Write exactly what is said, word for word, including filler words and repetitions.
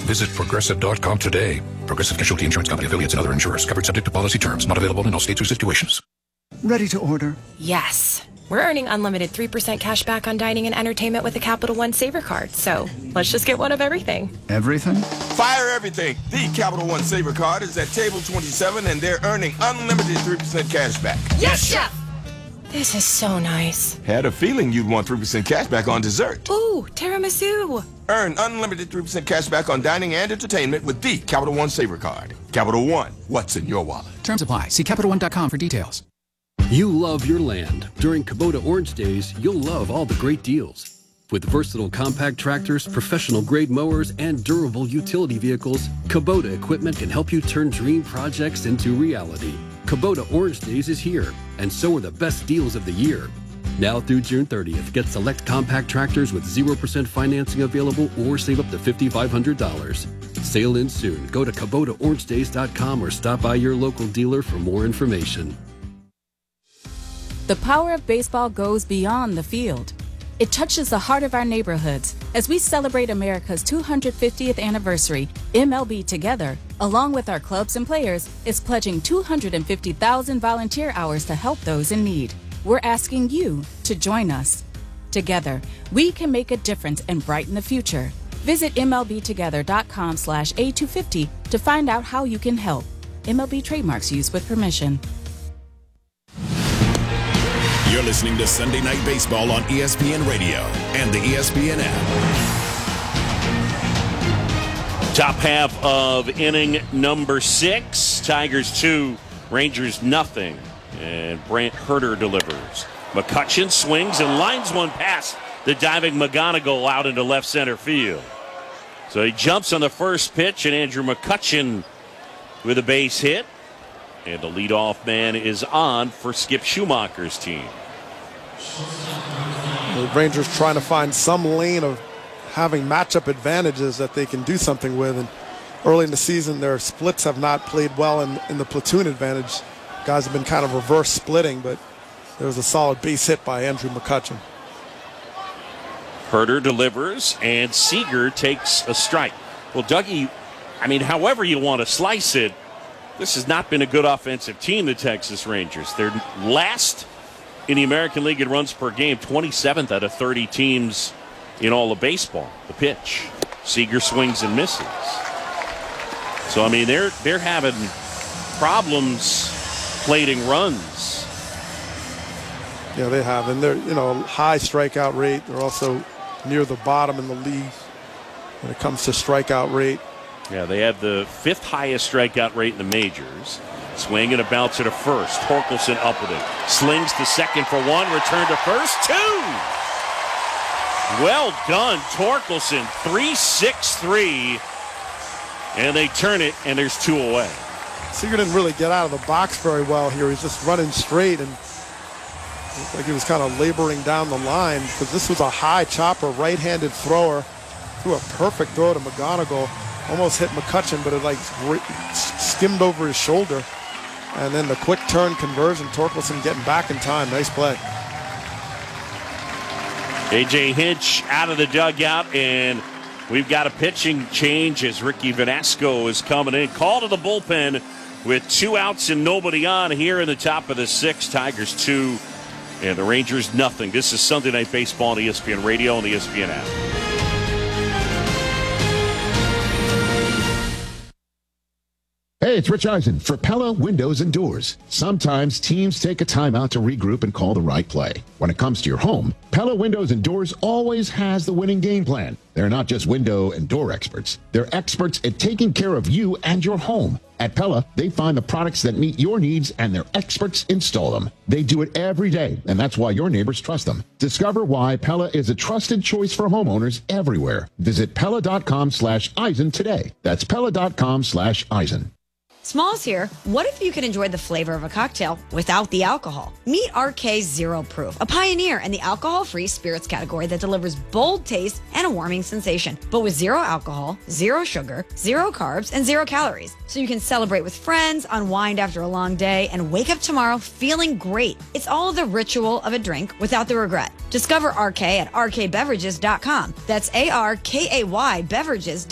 Visit Progressive dot com today. Progressive Casualty Insurance Company, affiliates, and other insurers. Covered subject to policy terms. Not available in all states or situations. Ready to order? Yes. We're earning unlimited three percent cash back on dining and entertainment with a Capital One Saver card. So let's just get one of everything. Everything? Fire everything. The Capital One Saver card is at table twenty-seven, and they're earning unlimited three percent cash back. Yes, Chef! This is so nice. Had a feeling you'd want three percent cash back on dessert. Ooh, tiramisu. Earn unlimited three percent cash back on dining and entertainment with the Capital One Saver card. Capital One, what's in your wallet? Terms apply. See Capital One dot com for details. You love your land. During Kubota Orange Days, you'll love all the great deals. With versatile compact tractors, professional-grade mowers, and durable utility vehicles, Kubota equipment can help you turn dream projects into reality. Kubota Orange Days is here, and so are the best deals of the year. Now through June thirtieth, get select compact tractors with zero percent financing available or save up to five thousand five hundred dollars. Sail in soon. Go to Kubota Orange Days dot com or stop by your local dealer for more information. The power of baseball goes beyond the field. It touches the heart of our neighborhoods. As we celebrate America's two hundred fiftieth anniversary, M L B Together, along with our clubs and players, is pledging two hundred fifty thousand volunteer hours to help those in need. We're asking you to join us. Together, we can make a difference and brighten the future. Visit M L B together dot com slash A two fifty to find out how you can help. M L B trademarks used with permission. You're listening to Sunday Night Baseball on E S P N Radio and the E S P N app. Top half of inning number six. Tigers two, Rangers nothing. And Brant Herter delivers. McCutchen swings and lines one past the diving McGonigal out into left center field. So he jumps on the first pitch, and Andrew McCutchen with a base hit. And the leadoff man is on for Skip Schumacher's team. The Rangers trying to find some lane of having matchup advantages that they can do something with. And early in the season, their splits have not played well in, in the platoon advantage. Guys have been kind of reverse splitting, but there was a solid base hit by Andrew McCutchen. Herter delivers, and Seager takes a strike. Well, Dougie, I mean, however you want to slice it, this has not been a good offensive team, the Texas Rangers. They're last in the American League in runs per game, twenty-seventh out of thirty teams in all of baseball. The pitch. Seager swings and misses. So, I mean, they're they're having problems plating runs. Yeah, they have. And they're, you know, high strikeout rate. They're also near the bottom in the league when it comes to strikeout rate. Yeah, they have the fifth highest strikeout rate in the majors. Swing and a bounce to first. Torkelson up with it. Slings to second for one. Return to first. Two! Well done, Torkelson. three six three. And they turn it, and there's two away. Seager didn't really get out of the box very well here. He's just running straight, and looked like he was kind of laboring down the line because this was a high chopper, right-handed thrower. Threw a perfect throw to McGonigal. Almost hit McCutchen, but it like skimmed over his shoulder. And then the quick turn conversion, Torkelson getting back in time. Nice play. A J Hinch out of the dugout, and we've got a pitching change as Ricky Vanasco is coming in. Call to the bullpen with two outs and nobody on here in the top of the sixth. Tigers two and the Rangers nothing. This is Sunday Night Baseball on E S P N Radio and the E S P N app. Hey, it's Rich Eisen for Pella Windows and Doors. Sometimes teams take a time out to regroup and call the right play. When it comes to your home, Pella Windows and Doors always has the winning game plan. They're not just window and door experts. They're experts at taking care of you and your home. At Pella, they find the products that meet your needs and their experts install them. They do it every day, and that's why your neighbors trust them. Discover why Pella is a trusted choice for homeowners everywhere. Visit Pella.com slash Eisen today. That's Pella.com slash Eisen. Smalls here. What if you could enjoy the flavor of a cocktail without the alcohol? Meet R K Zero Proof, a pioneer in the alcohol-free spirits category that delivers bold taste and a warming sensation, but with zero alcohol, zero sugar, zero carbs, and zero calories. So you can celebrate with friends, unwind after a long day, and wake up tomorrow feeling great. It's all the ritual of a drink without the regret. Discover R K at R K beverages dot com. That's A R K A Y beverages dot com.